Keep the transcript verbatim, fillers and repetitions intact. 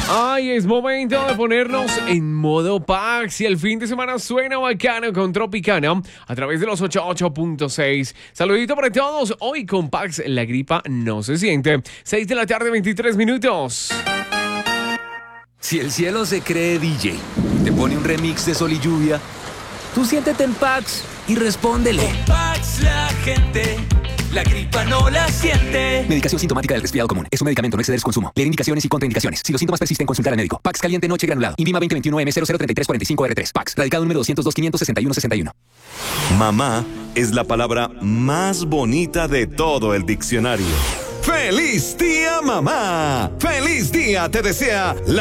Ay, es momento de ponernos en modo Pax y el fin de semana suena bacano con Tropicana a través de los ochenta y ocho punto seis. Saludito para todos. Hoy con Pax la gripa no se siente. seis de la tarde, veintitrés minutos. Si el cielo se cree D J, te pone un remix de Sol y Lluvia, tú siéntete en Pax y respóndele. Con Pax la gente, la gripa no la siente. Medicación sintomática del resfriado común. Es un medicamento, no exceder su consumo. Leer indicaciones y contraindicaciones. Si los síntomas persisten, consultar al médico. Pax caliente noche granulado. Invima veinte veintiuno M cero cero treinta y tres cuarenta y cinco R tres. Pax. Radicado número doscientos dos quinientos sesenta y uno sesenta y uno. Mamá es la palabra más bonita de todo el diccionario. ¡Feliz día, mamá! ¡Feliz día te desea la